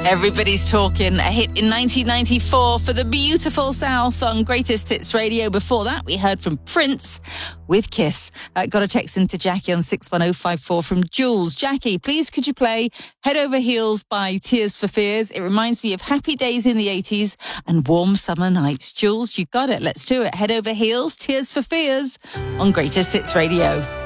Everybody's Talking, a hit in 1994 for the beautiful South on Greatest Hits Radio. Before that, we heard from Prince with Kiss. Got a text into Jackie on 61054 from Jules. Jackie, please could you play Head Over Heels by Tears for Fears? It reminds me of happy days in the 80s and warm summer nights. Jules, you got it. Let's do it. Head Over Heels, Tears for Fears on Greatest Hits Radio.